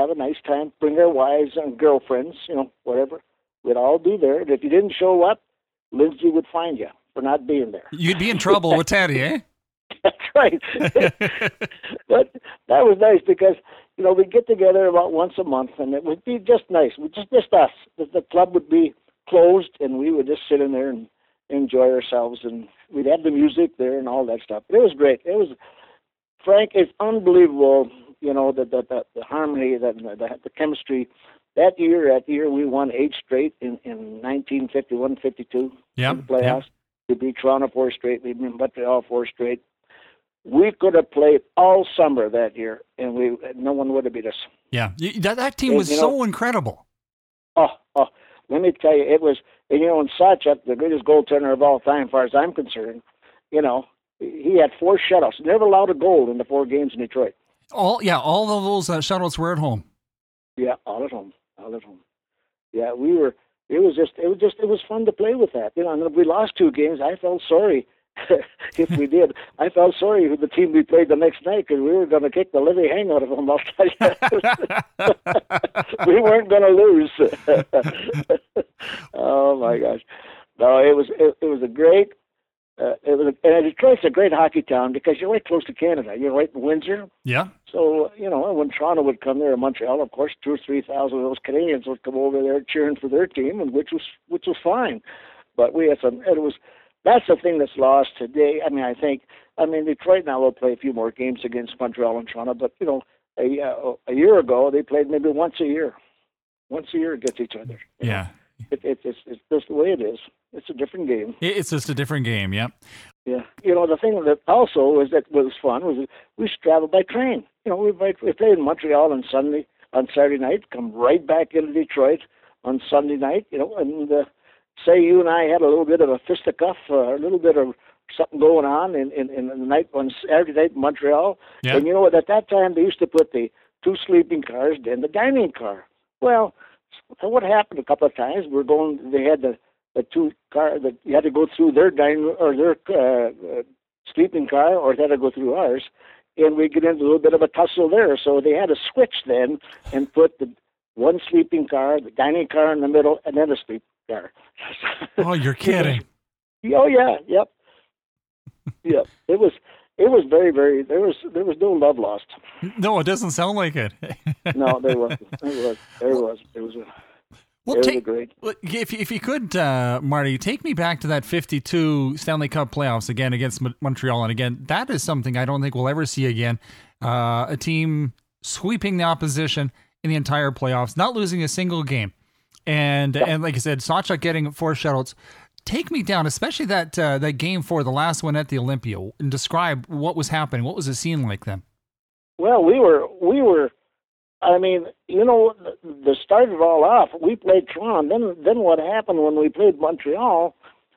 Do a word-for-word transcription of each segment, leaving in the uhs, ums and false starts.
have a nice time, bring our wives and girlfriends, you know, whatever. We'd all be there. And if you didn't show up, Lindsay would find you for not being there. You'd be in trouble with Teddy, eh? That's right. But that was nice because, you know, we'd get together about once a month, and it would be just nice. We just, just us. The, the club would be closed, and we would just sit in there and enjoy ourselves, and we'd have the music there and all that stuff. But it was great. It was, Frank, it's unbelievable, you know, the, the, the, the harmony, the, the, the chemistry. That year, that year, we won eight straight in, in nineteen fifty-one fifty-two Yep, in the playoffs. yep. We beat Toronto four straight. We beat Montreal four straight. We could have played all summer that year, and we no one would have beat us. Yeah, You- that, that team And, was you so know- incredible. Oh, oh, let me tell you, it was, and, you know, and Sachuk, the greatest goaltender of all time, as far as I'm concerned, you know, he had four shutouts. Never allowed a goal in the four games in Detroit. All yeah, all of those uh, shutouts were at home. Yeah, all at home, all at home. Yeah, we were. It was just, it was just, it was fun to play with that. You know, and if we lost two games, I felt sorry. If we did, I felt sorry for the team we played the next night because we were going to kick the living hang out of them. I'll tell you, we weren't going to lose. Oh my gosh! No, it was, it, it was a great. Uh, it was, a, and Detroit's a great hockey town because you're right close to Canada. You're right in Windsor. Yeah. So, you know, when Toronto would come there, or Montreal, of course, two or three thousand of those Canadians would come over there cheering for their team, and which was which was fine. But we had some. It was that's the thing that's lost today. I mean, I think. I mean, Detroit now will play a few more games against Montreal and Toronto, but you know, a uh, a year ago they played maybe once a year, once a year against each other. You know? Yeah. It, it, it's it's just the way it is. It's a different game. It- It's just a different game. Yep. Yeah, you know, the thing that also was that was fun was that we used to travel by train. You know, we might- we played in Montreal on Sunday, on Saturday night, come right back into Detroit on Sunday night. You know, and uh, say you and I had a little bit of a fisticuff, uh, a little bit of something going on in, in, in the night on Saturday night in Montreal. Yeah. And you know what? At that time, they used to put the two sleeping cars in the dining car. Well, so what happened a couple of times? We're going. They had the the two car that you had to go through their dining or their uh, uh, sleeping car, or they had to go through ours, and we get into a little bit of a tussle there. So they had to switch then and put the one sleeping car, the dining car in the middle, and then a sleeping car. Oh, you're kidding. Oh yeah, yep, yep. It was it was very very. There was there was no love lost. No, it doesn't sound like it. No, there wasn't. There was. There was. It was a. Well, it was a take, great. well, if if you could, uh, Marty, take me back to that fifty-two Stanley Cup playoffs again against Mon- Montreal, and again, that is something I don't think we'll ever see again. Uh, a team sweeping the opposition in the entire playoffs, not losing a single game, and Yeah. and like I said, Sachuk getting four shutouts. Take me down, especially that uh, that game four, the last one at the Olympia, and describe what was happening. What was the scene like then? Well, we were we were. I mean, you know, the, the started it all off. We played Toronto. Then, then what happened when we played Montreal?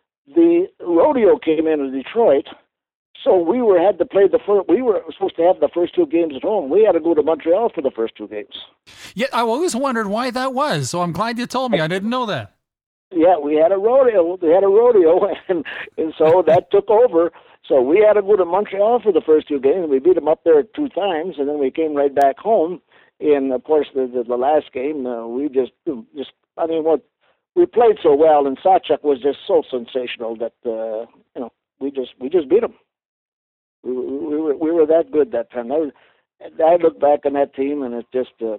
The rodeo came into Detroit, so we were had to play the first. We were supposed to have the first two games at home. We had to go to Montreal for the first two games. Yeah, I always wondered why that was. So I'm glad you told me. I didn't know that. Yeah, we had a rodeo. We had a rodeo, and and so that took over. So we had to go to Montreal for the first two games. We beat them up there two times, and then we came right back home. And of course, the the, the last game, uh, we just just I mean, what we played so well, and Sachuk was just so sensational that uh, you know we just we just beat them. We, we, we were we were that good that time. I, was, I look back on that team, and it just uh,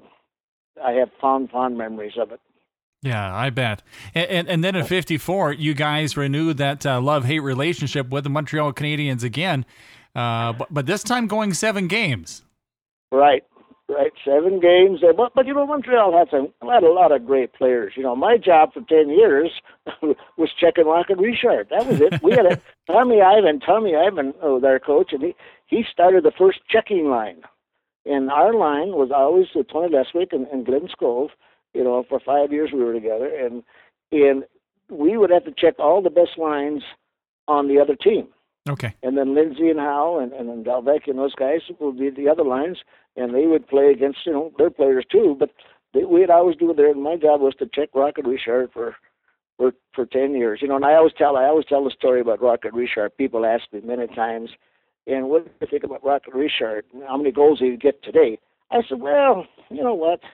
I have fond fond memories of it. Yeah, I bet. And and, and then in fifty-four, you guys renewed that uh, love-hate relationship with the Montreal Canadiens again, uh, but, but this time going seven games. Right, right, seven games. Uh, But, but you know, Montreal had, some, had a lot of great players. You know, my job for ten years was checking Rocket Richard. That was it. We had a, Tommy Ivan, Tommy Ivan, oh, their coach, and he, he started the first checking line. And our line was always with Tony Leswick and, and Glenn Scove. You know, for five years we were together, and and we would have to check all the best lines on the other team. Okay. And then Lindsay and Howe and, and, and Dalvec and those guys would be the other lines, and they would play against, you know, their players too. But they, we'd always do it there, and my job was to check Rocket Richard for, for for ten years. You know, and I always tell I always tell the story about Rocket Richard. People ask me many times, and what do you think about Rocket Richard? How many goals did he get today? I said, well, you know what?